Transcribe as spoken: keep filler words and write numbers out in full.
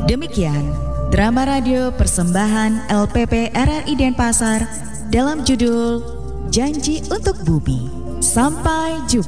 Demikian drama radio persembahan L P P R R I Denpasar dalam judul Janji untuk Bumi. Sampai jumpa.